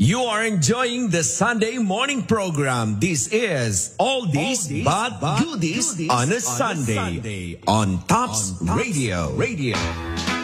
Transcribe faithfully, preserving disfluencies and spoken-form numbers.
You are enjoying the Sunday morning program. This is Oldies but Goodies on a Sunday on Tops Radio. Radio.